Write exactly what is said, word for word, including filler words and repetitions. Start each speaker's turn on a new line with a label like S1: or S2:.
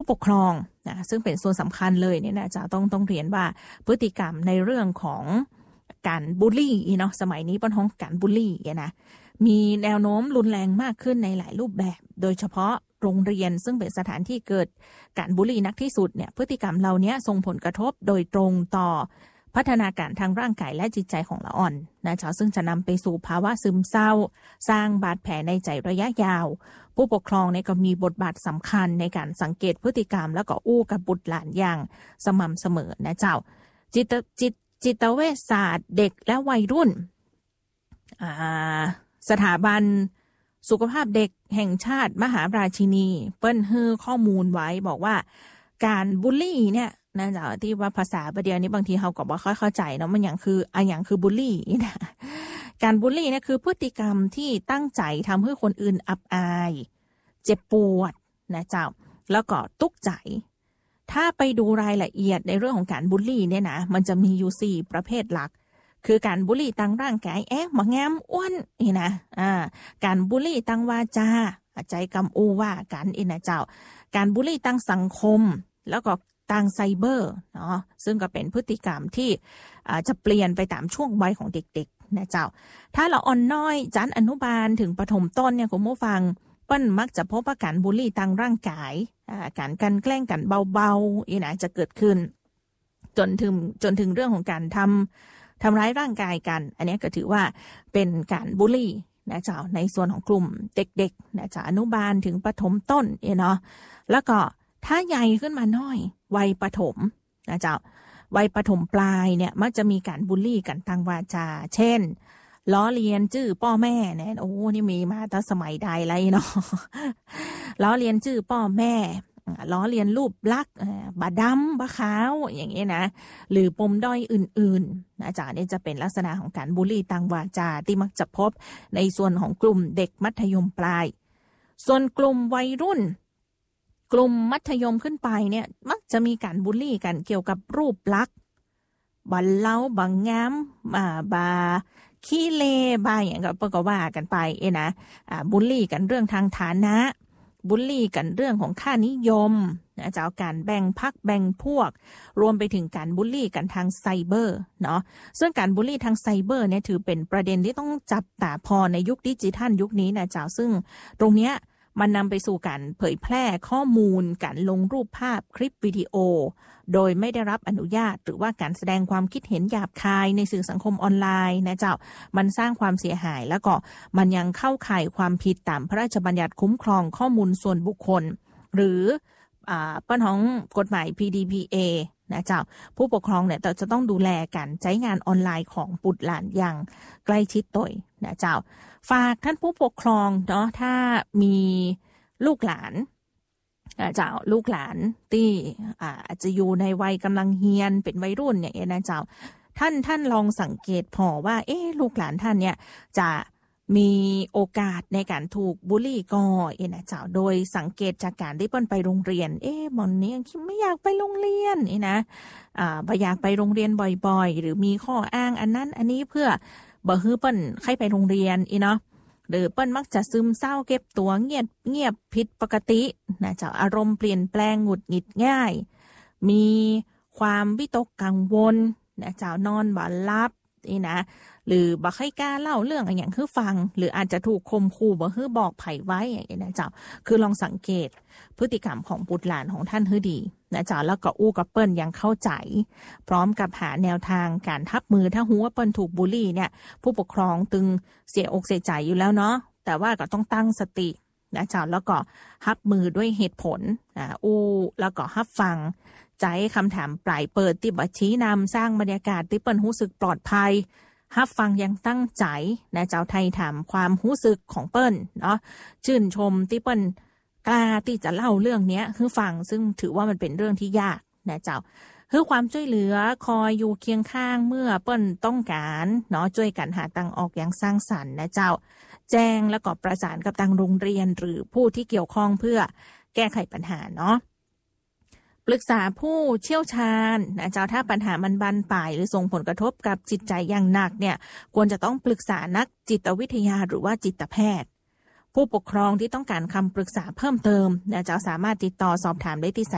S1: ปกครองนะซึ่งเป็นส่วนสำคัญเลยเนี่ยนะจะต้องต้องเรียนว่าพฤติกรรมในเรื่องของการบูลลี่เนาะสมัยนี้เป็นห้องการบูลลี่นะมีแนวโน้มรุนแรงมากขึ้นในหลายรูปแบบโดยเฉพาะโรงเรียนซึ่งเป็นสถานที่เกิดการบูลลี่นักที่สุดเนี่ยพฤติกรรมเหล่านี้ส่งผลกระทบโดยตรงต่อพัฒนาการทางร่างกายและจิตใจของละอ่อนนะจ๊ะซึ่งจะนำไปสู่ภาวะซึมเศร้าสร้างบาดแผลในใจระยะยาวผู้ปกครองเนี่ยก็มีบทบาทสำคัญในการสังเกตพฤติกรรมแล้วก็อู้กับบุตรหลานอย่างสม่ำเสมอนะเจ้าจิตจิตจิตเวชศาสตร์เด็กและวัยรุ่นอ่าสถาบันสุขภาพเด็กแห่งชาติมหาราชินีเปิ้นฮือข้อมูลไว้บอกว่าการบูลลี่เนี่ยนะจ๊ะที่ว่าภาษาประเดี๋ยวนี้บางทีเขาก็บ่ค่อยเข้าใจเนาะมันอย่างคืออะอย่างคือบูลลี่นะการบูลลี่เนี่ยคือพฤติกรรมที่ตั้งใจทำให้คนอื่นอับอายเจ็บปวดนะเจ้าแล้วก็ตุกใจถ้าไปดูรายละเอียดในเรื่องของการบูลลี่เนี่ยนะมันจะมีอยู่สี่ประเภทหลักคือการบูลลี่ทางร่างกายแอ๊ะมางามอ้วนนี่นะอ่าการบูลลี่ทางวาจาใจกำอูว่ากันเอ็นะเจ้าการบูลลี่ทางสังคมแล้วก็ทางไซเบอร์เนาะซึ่งก็เป็นพฤติกรรมที่จะเปลี่ยนไปตามช่วงวัยของเด็กๆนะเจ้าถ้าเราอ่อนน้อยชั้นอนุบาลถึงประถมต้นเนี่ยคุณผู้ฟังเปิ้นมักจะพบว่าการบูลลี่ทางร่างกายการกันแกล้งกันเบาๆนี่นะจะเกิดขึ้นจนถึงจนถึงเรื่องของการทำทำร้ายร่างกายกันอันนี้ก็ถือว่าเป็นการบูลลี่นะเจ้าในส่วนของกลุ่มเด็กๆนะเจ้าอนุบาลถึงประถมต้นเนาะแล้วก็ถ้าใหญ่ขึ้นมาหน่อยวัยประถมนะเจ้าวัยประถมปลายเนี่ยมักจะมีการบูลลี่กันทางวาจาเช่นล้อเลียนชื่อพ่อแม่เนี่ยโอ้นี่มีมาตั้งสมัยใดไรเนาะล้อเลียนชื่อพ่อแม่ล้อเลียนรูปลักษณ์บาดำบาขาวอย่างนี้นะหรือปมด้อยอื่นๆนะจ๊ะนี่จะเป็นลักษณะของการบูลลี่ทางวาจาที่มักจะพบในส่วนของกลุ่มเด็กมัธยมปลายส่วนกลุ่มวัยรุ่นกลุ่มมัธยมขึ้นไปเนี่ยมักจะมีการบูลลี่กันเกี่ยวกับรูปลักษณ์บัลเล่าบางงามอ่าบาขี้เลบาอย่างก็ก็ว่ากันไปเอ้นะอ่าบูลลี่กันเรื่องทางฐานะบูลลี่กันเรื่องของค่านิยมนะจะเอาการแบ่งพรรคแบ่งพวกรวมไปถึงการบูลลี่กันทางไซเบอร์เนาะซึ่งการบูลลี่ทางไซเบอร์เนี่ยถือเป็นประเด็นที่ต้องจับตาพอในยุคดิจิทัลยุคนี้นะเจ้าซึ่งตรงเนี้ยมันนำไปสู่การเผยแพร่ข้อมูลการลงรูปภาพคลิปวิดีโอโดยไม่ได้รับอนุญาตหรือว่าการแสดงความคิดเห็นหยาบคายในสื่อสังคมออนไลน์นะเจ้ามันสร้างความเสียหายแล้วก็มันยังเข้าข่ายความผิดตามพระราชบัญญัติคุ้มครองข้อมูลส่วนบุคคลหรืออ่าป้นของกฎหมาย พี ดี พี เอ นะเจ้าผู้ปกครองเนี่ยจะต้องดูแลการใช้งานออนไลน์ของบุตรหลานอย่างใกล้ชิดตัวนะเจ้าฝากท่านผู้ปกครองเนาะถ้ามีลูกหลานเจ้าลูกหลานที่อาจจะอยู่ในวัยกำลังเฮียนเป็นวัยรุ่นเนี่ยนะเจ้าท่านท่านลองสังเกตพอว่าเอ๊ะลูกหลานท่านเนี่ยจะมีโอกาสในการถูกบูลลี่ก็เอ็นะเจ้าโดยสังเกตจากการที่เปิ้นไปโรงเรียนเอ๊ะหมอนนี้ไม่อยากไปโรงเรียนนี่นะอ่าบ่อยากไปโรงเรียนบ่อยๆหรือมีข้ออ้างอันนั้นอันนี้เพื่อบ่ฮื้อเปิ้นใครไปโรงเรียนอีเนาะหรือเปิ้นมักจะซึมเศร้าเก็บตัวเงียบเงียบผิดปกตินะเจ้าอารมณ์เปลี่ยนแปลงหงุดหงิดง่ายมีความวิตกกังวลนะเจ้านอนบ่หลับนี่นะหรือบ่ค่อยกล้าเล่าเรื่องอะไรอย่างคือฟังหรืออาจจะถูกข่มขู่บ่ฮื้อบอกไผไว้อย่างนี้นะเจ้าคือลองสังเกตพฤติกรรมของบุตรหลานของท่านให้ดีนะเจ้าแล้วก็อู้กับเปิ้นยังเข้าใจพร้อมกับหาแนวทางการทับมือถ้าหูว่าเปิ้นถูกบูลลี่เนี่ยผู้ปกครองตึงเสียอกเสียใจอยู่แล้วเนาะแต่ว่าก็ต้องตั้งสตินะเจ้าแล้วก็ฮับมือด้วยเหตุผลอ่าอู้แล้วก็ฮับฟังใจคำถามปลายเปิดที่บ่ชี้นำสร้างบรรยากาศที่เปิ้นรู้สึกปลอดภัยฮับฟังยังตั้งใจนะเจ้าไทยถามความรู้สึกของเปิ้นเนาะชื่นชมที่เปิ้นกล้าที่จะเล่าเรื่องนี้ให้ฟังซึ่งถือว่ามันเป็นเรื่องที่ยากนะเจ้าคือความช่วยเหลือคอยอยู่เคียงข้างเมื่อเปิ้นต้องการเนาะช่วยกันหาทางออกอย่างสร้างสรรค์นะเจ้าแจ้งแล้วก็ประสานกับทางโรงเรียนหรือผู้ที่เกี่ยวข้องเพื่อแก้ไขปัญหาเนาะปรึกษาผู้เชี่ยวชาญนะเจ้าถ้าปัญหามันบานปลายหรือส่งผลกระทบกับจิตใจอย่างหนักเนี่ยควรจะต้องปรึกษานักจิตวิทยาหรือว่าจิตแพทย์ผู้ปกครองที่ต้องการคำปรึกษาเพิ่มเติมนะเจ้าสามารถติดต่อสอบถามได้ที่